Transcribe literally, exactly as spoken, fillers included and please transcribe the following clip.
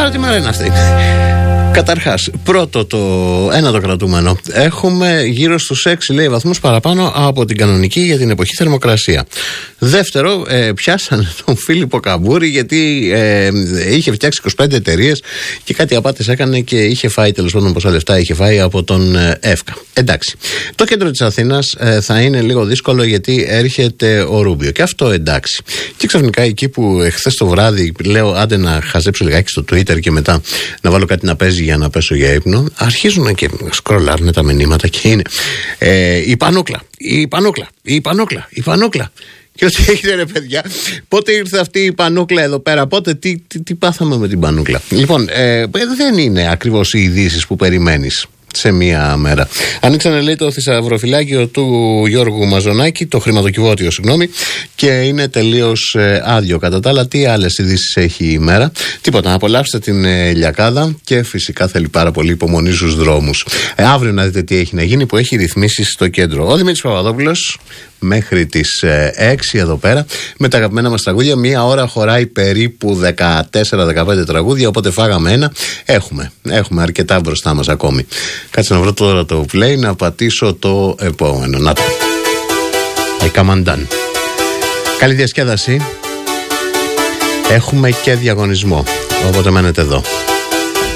τώρα τι μέρα είναι αυτή? Καταρχάς, πρώτο το ένα το κρατούμενο. Έχουμε γύρω στους έξι λέει βαθμούς παραπάνω από την κανονική για την εποχή θερμοκρασία. Δεύτερο, ε, πιάσανε τον Φίλιππο Καμπούρη γιατί ε, είχε φτιάξει είκοσι πέντε εταιρείες και κάτι απάτες έκανε και είχε φάει τέλος πάντων πόσα λεφτά είχε φάει από τον ε, ΕΦΚΑ. Εντάξει. Το κέντρο της Αθήνας ε, θα είναι λίγο δύσκολο γιατί έρχεται ο Ρούμπιο. Και αυτό εντάξει. Και ξαφνικά εκεί που εχθές το βράδυ λέω άντε να χαζέψω λιγάκι στο Twitter και μετά να βάλω κάτι να παίζει για να πέσω για ύπνο, αρχίζουν και σκρολάρουν τα μηνύματα και είναι ε, η Πανούκλα, η Πανούκλα, η Πανούκλα, η Πανούκλα. Και ότι έχετε ρε παιδιά, πότε ήρθε αυτή η Πανούκλα εδώ πέρα, πότε, τι, τι, τι πάθαμε με την Πανούκλα. Λοιπόν, ε, δεν είναι ακριβώς οι ειδήσεις που περιμένεις σε μία μέρα. Ανοίξανε λέει το θησαυροφυλάκιο του Γιώργου Μαζονάκη, το χρηματοκιβώτιο συγγνώμη, και είναι τελείως ε, άδειο. Κατά τα άλλα, τι άλλες ειδήσεις έχει η μέρα? Τίποτα. Να απολαύσετε την ε, Λιακάδα και φυσικά θέλει πάρα πολύ υπομονή στους δρόμους. Ε, αύριο να δείτε τι έχει να γίνει που έχει ρυθμίσεις στο κέντρο. Ο Δημήτρης Παπαδόπουλος μέχρι τις ε, έξι εδώ πέρα με τα αγαπημένα μας τραγούδια. Μία ώρα χωράει περίπου δεκατέσσερα δεκαπέντε τραγούδια, οπότε φάγαμε ένα. Έχουμε, έχουμε αρκετά μπροστά μας ακόμη. Κάτσε να βρω τώρα το play, να πατήσω το επόμενο. Να το. I come undone. Καλή διασκέδαση. Έχουμε και διαγωνισμό, οπότε μένετε εδώ.